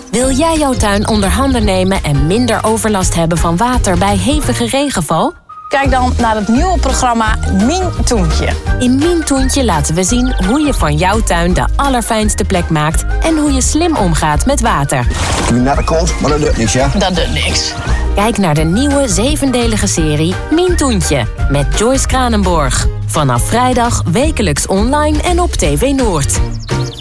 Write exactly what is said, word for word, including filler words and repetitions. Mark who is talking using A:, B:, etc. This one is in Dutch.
A: Wil jij jouw tuin onder handen nemen en minder overlast hebben van water bij hevige regenval?
B: Kijk dan naar het nieuwe programma Mien Toentje.
A: In Mien Toentje laten we zien hoe je van jouw tuin de allerfijnste plek maakt en hoe je slim omgaat met water.
C: Naar de koos, maar dat doet niks, ja?
B: Dat doet niks.
A: Kijk naar de nieuwe zevendelige serie Mien Toentje met Joyce Kranenborg. Vanaf vrijdag wekelijks online en op T V Noord.